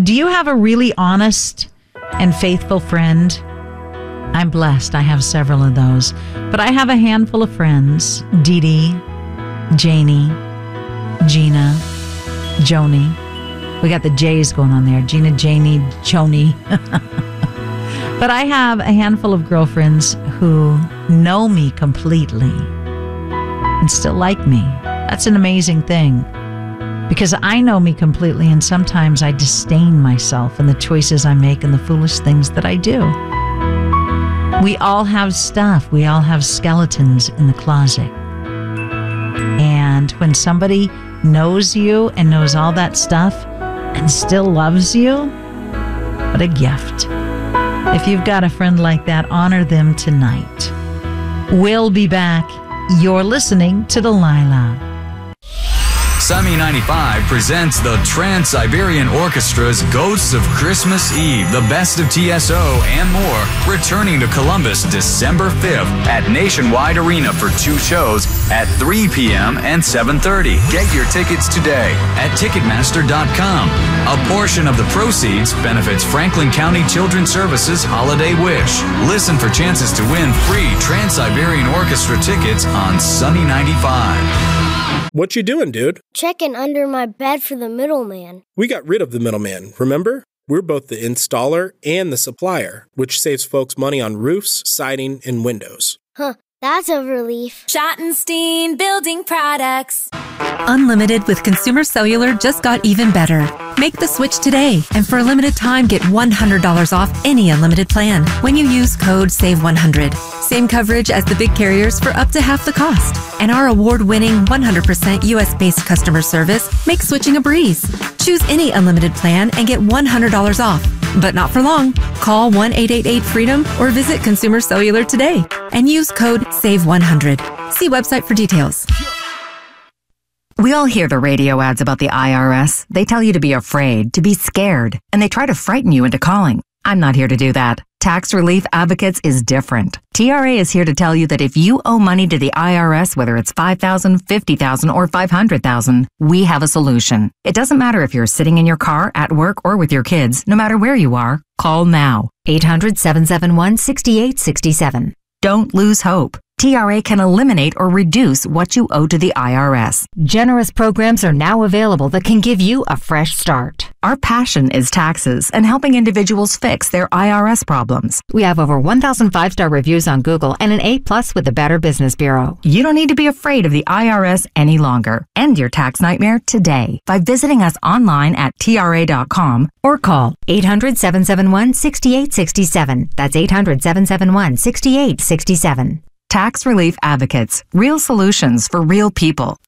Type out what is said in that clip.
Do you have a really honest and faithful friend? I'm blessed. I have several of those. But I have a handful of friends. Dee Dee, Janie, Gina, Joni. We got the J's going on there. Gina, Janie, Joni. But I have a handful of girlfriends who know me completely and still like me. That's an amazing thing. Because I know me completely, and sometimes I disdain myself and the choices I make and the foolish things that I do. We all have stuff. We all have skeletons in the closet. And when somebody knows you and knows all that stuff and still loves you, what a gift. If you've got a friend like that, honor them tonight. We'll be back. You're listening to Delilah. Sunny 95 presents the Trans-Siberian Orchestra's Ghosts of Christmas Eve, the best of TSO and more, returning to Columbus December 5th at Nationwide Arena for 2 shows at 3 p.m. and 7:30. Get your tickets today at Ticketmaster.com. A portion of the proceeds benefits Franklin County Children's Services Holiday Wish. Listen for chances to win free Trans-Siberian Orchestra tickets on Sunny 95. What you doing, dude? Checking under my bed for the middleman. We got rid of the middleman, remember? We're both the installer and the supplier, which saves folks money on roofs, siding, and windows. Huh, that's a relief. Schottenstein Building Products. Unlimited with Consumer Cellular just got even better. Make the switch today, and for a limited time, get $100 off any unlimited plan when you use code SAVE100. Same coverage as the big carriers for up to half the cost. And our award-winning 100% US-based customer service makes switching a breeze. Choose any unlimited plan and get $100 off. But not for long. Call 1-888-FREEDOM or visit Consumer Cellular today and use code SAVE100. See website for details. We all hear the radio ads about the IRS. They tell you to be afraid, to be scared, and they try to frighten you into calling. I'm not here to do that. Tax Relief Advocates is different. TRA is here to tell you that if you owe money to the IRS, whether it's $5,000, $50,000, or $500,000, we have a solution. It doesn't matter if you're sitting in your car, at work, or with your kids. No matter where you are, call now. 800-771-6867. Don't lose hope. TRA can eliminate or reduce what you owe to the IRS. Generous programs are now available that can give you a fresh start. Our passion is taxes and helping individuals fix their IRS problems. We have over 1,000 5-star reviews on Google and an A+ with the Better Business Bureau. You don't need to be afraid of the IRS any longer. End your tax nightmare today by visiting us online at TRA.com or call 800-771-6867. That's 800-771-6867. Tax Relief Advocates. Real solutions for real people.